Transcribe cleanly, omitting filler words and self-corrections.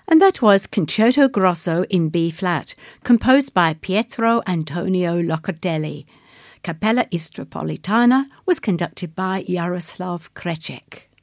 And that was Concerto Grosso in B-flat, composed by Pietro Antonio Locatelli. Capella Istropolitana was conducted by Jaroslav Krecek.